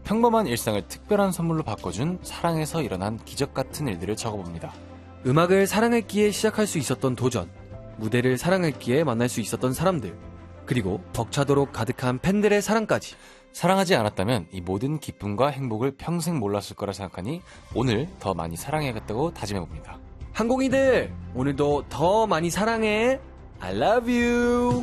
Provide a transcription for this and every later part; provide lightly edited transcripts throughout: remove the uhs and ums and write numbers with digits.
평범한 일상을 특별한 선물로 바꿔준 사랑에서 일어난 기적 같은 일들을 적어봅니다. 음악을 사랑했기에 시작할 수 있었던 도전, 무대를 사랑했기에 만날 수 있었던 사람들, 그리고 벅차도록 가득한 팬들의 사랑까지. 사랑하지 않았다면 이 모든 기쁨과 행복을 평생 몰랐을 거라 생각하니 오늘 더 많이 사랑해야겠다고 다짐해봅니다. 항공이들, 오늘도 더 많이 사랑해. I love you.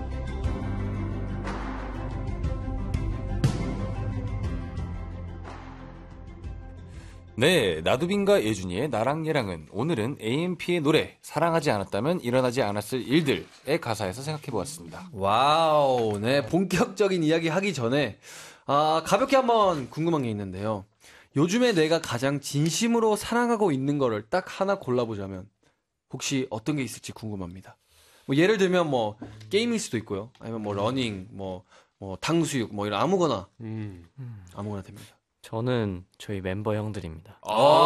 네, 나두빈과 예준이의 나랑 얘랑은 오늘은 AMP의 노래 사랑하지 않았다면 일어나지 않았을 일들의 가사에서 생각해보았습니다. 와우, 네, 본격적인 이야기 하기 전에 가볍게 한번 궁금한 게 있는데요. 요즘에 내가 가장 진심으로 사랑하고 있는 거를 딱 하나 골라보자면 혹시 어떤 게 있을지 궁금합니다. 뭐 예를 들면 뭐 게임일 수도 있고요. 아니면 뭐 러닝, 뭐 탕수육, 뭐 이런 아무거나 됩니다. 저는 저희 멤버 형들입니다.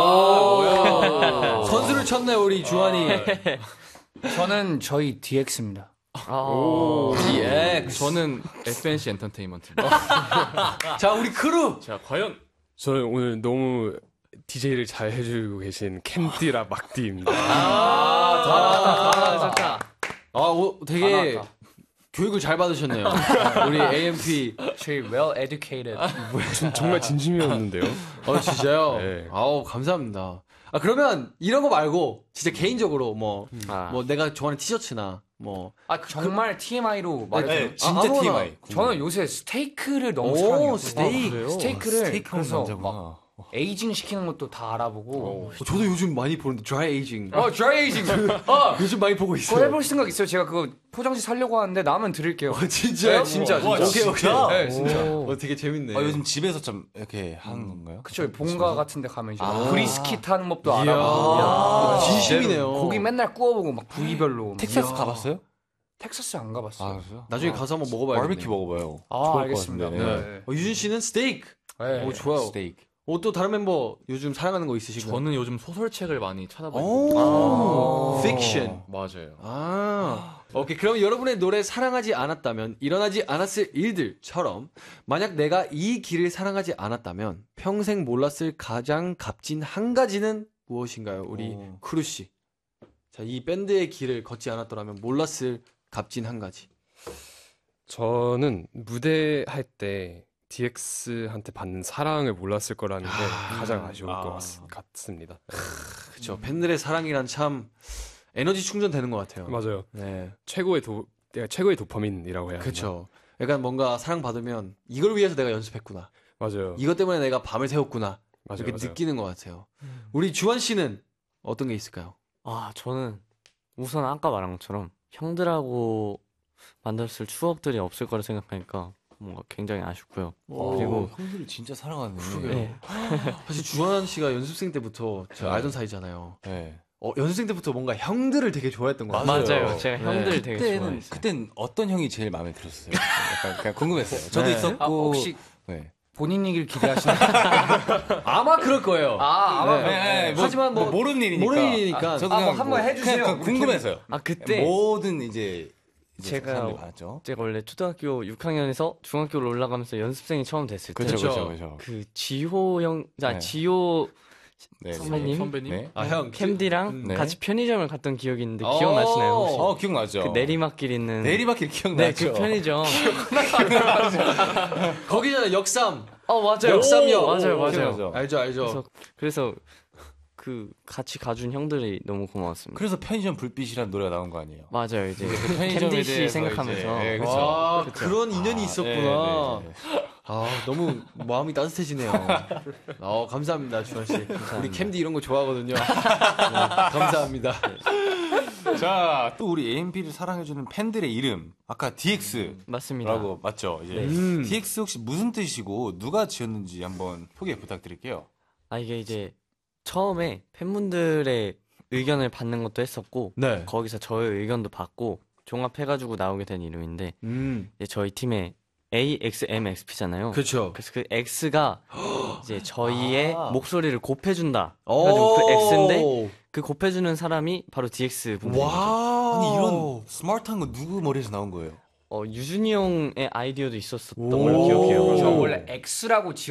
뭐야. 선수를 쳤네, 우리 주한이. 저는 저희 DX입니다. DX. 저는 FNC 엔터테인먼트입니다. 자, 우리 크루. 자, 과연 저는 오늘 너무 DJ를 잘 해주고 계신 캔디라 막디입니다. 좋다. 되게 교육을 잘 받으셨네요. 우리 AMP. 저희 well educated. 정말 진심이었는데요. 진짜요? 네. 감사합니다. 그러면 이런 거 말고 진짜 개인적으로 뭐 내가 좋아하는 티셔츠나 정말 TMI로 말해도 네, 진짜 TMI. 저는 요새 스테이크를 너무 사랑해요. 스테이크를 그래서 막 에이징 시키는 것도 다 알아보고. 저도 요즘 많이 보는데 드라이 에이징. 드라이 에이징. 요즘 많이 보고 있어요. 그거 해볼 생각 있어요. 제가 그거 포장지 사려고 하는데 나면 드릴게요. 진짜요? 네, 진짜. 오케이. 네, 진짜. 되게 재밌네. 요즘 집에서 좀 이렇게 하는 건가요? 그쵸. 본가 같은 데 가면 이제 브리스킷 하는 법도 알아보고. 진심이네요. 고기 맨날 구워보고 막 부위별로. 텍사스 가봤어요? 텍사스 안 가봤어요. 그래요? 나중에 가서 한번 먹어봐야겠네요. 바비큐 먹어봐요. 알겠습니다. 네. 유준 씨는 스테이크. 좋아요. 스테이크. 또 다른 멤버 요즘 사랑하는 거 있으신가요? 저는 요즘 소설책을 많이 찾아보고 픽션. 맞아요. 오케이. 그럼 여러분의 노래 사랑하지 않았다면 일어나지 않았을 일들처럼 만약 내가 이 길을 사랑하지 않았다면 평생 몰랐을 가장 값진 한 가지는 무엇인가요? 우리 크루 씨. 자, 이 밴드의 길을 걷지 않았더라면 몰랐을 값진 한 가지. 저는 무대할 때 DX한테 받는 사랑을 몰랐을 거라는 게 가장 아쉬울 것 같습니다. 그렇죠. 팬들의 사랑이란 참 에너지 충전되는 것 같아요. 맞아요. 네. 최고의 도파민이라고 해야 하나. 그렇죠. 약간 뭔가 사랑받으면 이걸 위해서 내가 연습했구나. 맞아요. 이것 때문에 내가 밤을 새웠구나. 이렇게 맞아요. 느끼는 것 같아요. 우리 주한 씨는 어떤 게 있을까요? 저는 우선 아까 말한 것처럼 형들하고 만들었을 추억들이 없을 거라 생각하니까 뭔가 굉장히 아쉽고요. 그리고 형들을 진짜 사랑하네. 네. 사실 주한 씨가 연습생 때부터 제가 알던 사이잖아요. 네. 연습생 때부터 뭔가 형들을 되게 좋아했던 것 같아요. 맞아요. 제가 형들 되게 좋아했어요. 그땐 어떤 형이 제일 마음에 들었어요? 약간 그냥 궁금했어요. 저도 있었고. 혹시 본인 얘기를 기대하시나요? 아마 그럴 거예요. 하지만 모르는 일이니까. 저도 그냥 한번 해주세요. 그냥 궁금해서요. 그때 모든 이제 제가 원래 초등학교 6학년에서 중학교로 올라가면서 연습생이 처음 됐을 때 그렇죠. 그 지호 형, 지호 선배님, 형 캠디랑 같이 편의점을 갔던 기억이 있는데 기억나시나요? 혹시? 기억나죠. 그 내리막길 있는 내리막길 기억나죠. 그 편의점. 거기잖아, 역삼. 맞아요. 역삼역. 맞아요. 알죠. 그래서 그 같이 가준 형들이 너무 고마웠습니다. 그래서 편의점 불빛이라는 노래가 나온 거 아니에요? 맞아요. 이제 캔디 씨 생각하면서. 그렇죠. 그런 인연이 있었구나. 너무 마음이 따뜻해지네요. 감사합니다, 주한 씨. 우리 캠디 이런 거 좋아하거든요. 감사합니다. 자, 또 우리 AMP를 사랑해주는 팬들의 이름. 아까 DX라고 맞습니다. 맞죠? 이제 DX 혹시 무슨 뜻이고 누가 지었는지 한번 소개 부탁드릴게요. 이게 이제 처음에 팬분들의 의견을 받는 것도 했었고 거기서 저의 의견도 받고 종합해가지고 나오게 된 이름인데 이제 저희 팀의 AXMXP잖아요. 그렇죠. 그래서 그 X가 이제 저희의 목소리를 곱해준다. 그래가지고 그 X인데 그 곱해주는 사람이 바로 DX 분들이죠. 아니 이런 스마트한 거 누구 머리에서 나온 거예요? 유준이 형의 아이디어도 있었던 걸로 기억해요. 저 원래 X라고